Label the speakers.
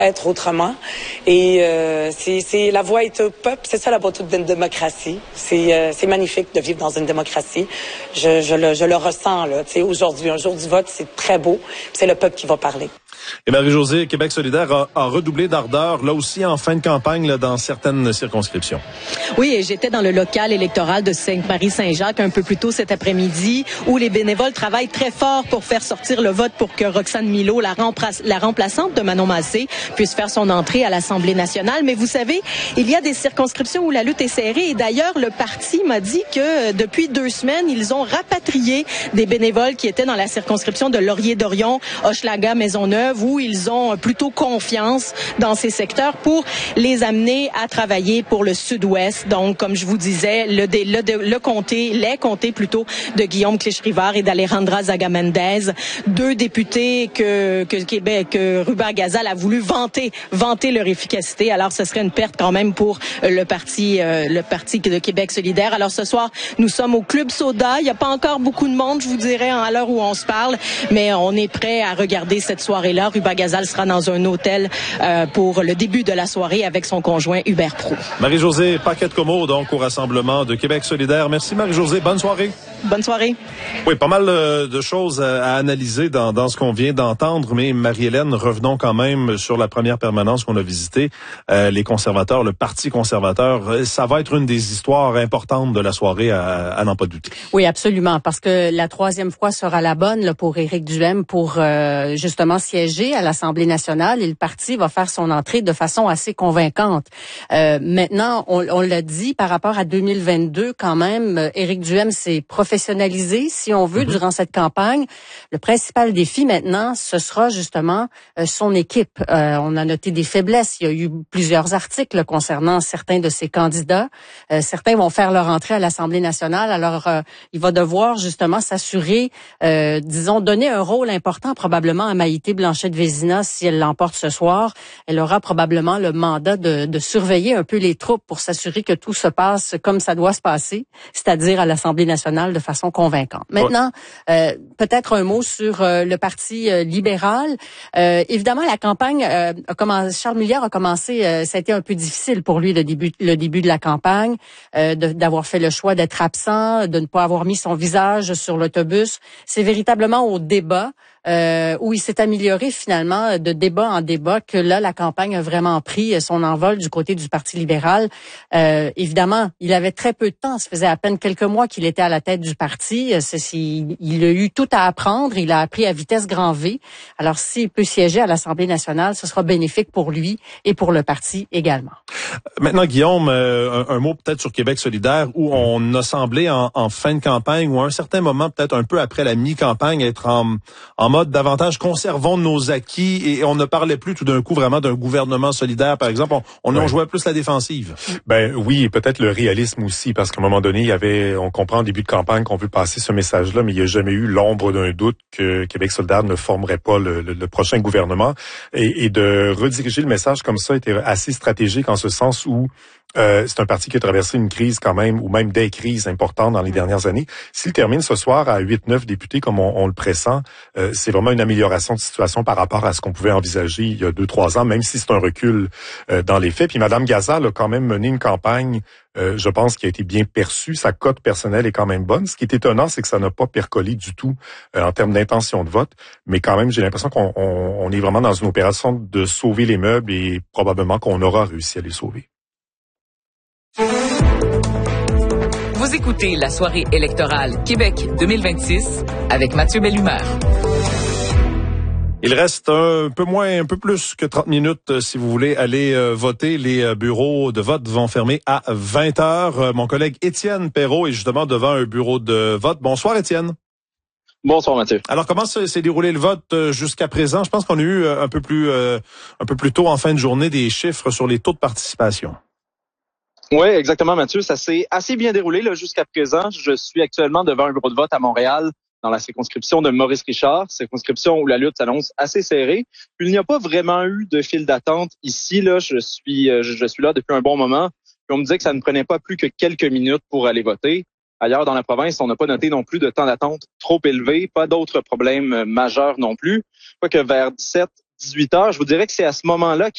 Speaker 1: être autrement. Et c'est la voix est au peuple. C'est ça la beauté d'une démocratie. C'est magnifique de vivre dans une démocratie. Je le ressens là. Tu sais, aujourd'hui, un jour du vote, c'est très beau. C'est le peuple qui va parler.
Speaker 2: Et Marie-Josée, Québec solidaire a redoublé d'ardeur, là aussi en fin de campagne, là, dans certaines circonscriptions.
Speaker 3: Oui, et j'étais dans le local électoral de Sainte-Marie-Saint-Jacques un peu plus tôt cet après-midi, où les bénévoles travaillent très fort pour faire sortir le vote pour que Roxane Milot, la remplaçante de Manon Massé, puisse faire son entrée à l'Assemblée nationale. Mais vous savez, il y a des circonscriptions où la lutte est serrée. Et d'ailleurs, le parti m'a dit que depuis 2 semaines, ils ont rapatrié des bénévoles qui étaient dans la circonscription de Laurier-Dorion, Hochelaga, Maisonneuve, où ils ont plutôt confiance dans ces secteurs pour les amener à travailler pour le Sud-Ouest. Donc, comme je vous disais, les comtés de Guillaume Clich-Rivard et d'Alejandra Zaga-Mendez, 2 députés que Ruben Gazal a voulu vanter leur efficacité. Alors, ce serait une perte quand même pour le parti de Québec solidaire. Alors, ce soir, nous sommes au Club Soda. Il n'y a pas encore beaucoup de monde, je vous dirais, à l'heure où on se parle, mais on est prêt à regarder cette soirée-là. Ruben Gazal sera dans un hôtel pour le début de la soirée avec son conjoint Hubert Proulx.
Speaker 2: Marie-Josée Paquette-Comeau, donc, au Rassemblement de Québec solidaire. Merci Marie-Josée. Bonne soirée.
Speaker 3: Bonne soirée.
Speaker 2: Oui, pas mal de choses à analyser dans ce qu'on vient d'entendre, mais Marie-Hélène, revenons quand même sur la première permanence qu'on a visitée. Les conservateurs, le Parti conservateur, ça va être une des histoires importantes de la soirée, à n'en pas douter.
Speaker 4: Oui, absolument, parce que la 3e fois sera la bonne là, pour Éric Duhaime pour justement siéger à l'Assemblée nationale, et le parti va faire son entrée de façon assez convaincante. Maintenant, on l'a dit, par rapport à 2022, quand même, Éric Duhaime s'est professionnalisé, si on veut, durant cette campagne. Le principal défi maintenant, ce sera justement son équipe. On a noté des faiblesses. Il y a eu plusieurs articles concernant certains de ses candidats. Certains vont faire leur entrée à l'Assemblée nationale. Alors, il va devoir justement s'assurer, donner un rôle important probablement à Maïté Blanchette-Vézina si elle l'emporte ce soir. Elle aura probablement le mandat de surveiller un peu les troupes pour s'assurer que tout se passe comme ça doit se passer, c'est-à-dire à l'Assemblée nationale de façon convaincante. Maintenant, peut-être un mot sur le Parti libéral. Évidemment, la campagne Charles Milliard a commencé, ça a été un peu difficile pour lui le début de la campagne, d'avoir fait le choix d'être absent, de ne pas avoir mis son visage sur l'autobus. C'est véritablement au débat où il s'est amélioré finalement de débat en débat que là, la campagne a vraiment pris son envol du côté du Parti libéral. Évidemment, il avait très peu de temps. Ça faisait à peine quelques mois qu'il était à la tête du parti. Il a eu tout à apprendre. Il a appris à vitesse grand V. Alors, s'il peut siéger à l'Assemblée nationale, ce sera bénéfique pour lui et pour le parti également.
Speaker 2: Maintenant, Guillaume, un mot peut-être sur Québec solidaire, où on a semblé en fin de campagne, ou à un certain moment, peut-être un peu après la mi-campagne, être en mode davantage conservons nos acquis, et on ne parlait plus tout d'un coup vraiment d'un gouvernement solidaire, par exemple. On jouait plus la défensive.
Speaker 5: Ben oui, et peut-être le réalisme aussi, parce qu'à un moment donné, on comprend en début de campagne qu'on veut passer ce message-là, mais il n'y a jamais eu l'ombre d'un doute que Québec solidaire ne formerait pas le prochain gouvernement. Et de rediriger le message comme ça était assez stratégique en ce sens où c'est un parti qui a traversé une crise quand même, ou même des crises importantes dans les dernières années. S'il termine ce soir à 8-9 députés comme on le pressent, c'est vraiment une amélioration de situation par rapport à ce qu'on pouvait envisager il y a 2-3 ans, même si c'est un recul dans les faits. Puis Mme Gazal a quand même mené une campagne, je pense, qui a été bien perçue. Sa cote personnelle est quand même bonne. Ce qui est étonnant, c'est que ça n'a pas percolé du tout en termes d'intention de vote. Mais quand même, j'ai l'impression qu'on est vraiment dans une opération de sauver les meubles, et probablement qu'on aura réussi à les sauver.
Speaker 6: Vous écoutez la soirée électorale Québec 2026 avec Mathieu Bellumeur.
Speaker 2: Il reste un peu plus que 30 minutes si vous voulez aller voter. Les bureaux de vote vont fermer à 20h. Mon collègue Étienne Perrault est justement devant un bureau de vote. Bonsoir Étienne.
Speaker 7: Bonsoir Mathieu.
Speaker 2: Alors comment s'est déroulé le vote jusqu'à présent? Je pense qu'on a eu un peu plus tôt en fin de journée des chiffres sur les taux de participation.
Speaker 7: Oui, exactement Mathieu. Ça s'est assez bien déroulé là, jusqu'à présent. Je suis actuellement devant un bureau de vote à Montréal, dans la circonscription de Maurice Richard, circonscription où la lutte s'annonce assez serrée. Il n'y a pas vraiment eu de file d'attente ici. Là, je suis là depuis un bon moment. Puis on me disait que ça ne prenait pas plus que quelques minutes pour aller voter. Ailleurs dans la province, on n'a pas noté non plus de temps d'attente trop élevé, pas d'autres problèmes majeurs non plus. Quoique vers 17-18 heures, je vous dirais que c'est à ce moment-là